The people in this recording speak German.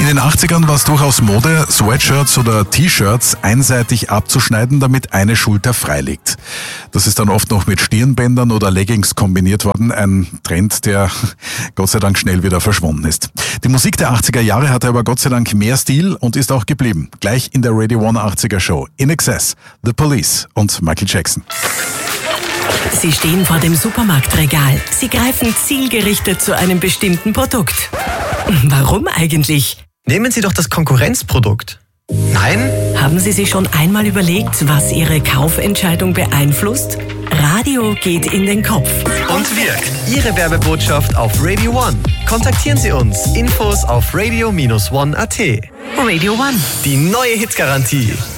In den 80ern war es durchaus Mode, Sweatshirts oder T-Shirts einseitig abzuschneiden, damit eine Schulter frei liegt. Das ist dann oft noch mit Stirnbändern oder Leggings kombiniert worden. Ein Trend, der Gott sei Dank schnell wieder verschwunden ist. Die Musik der 80er Jahre hatte aber Gott sei Dank mehr Stil und ist auch geblieben. Gleich in der Radio One 80er Show. In Excess, The Police und Michael Jackson. Sie stehen vor dem Supermarktregal. Sie greifen zielgerichtet zu einem bestimmten Produkt. Warum eigentlich? Nehmen Sie doch das Konkurrenzprodukt. Nein? Haben Sie sich schon einmal überlegt, was Ihre Kaufentscheidung beeinflusst? Radio geht in den Kopf. Und wirkt. Ihre Werbebotschaft auf Radio One. Kontaktieren Sie uns. Infos auf radio-one.at. Radio One. Die neue Hitgarantie.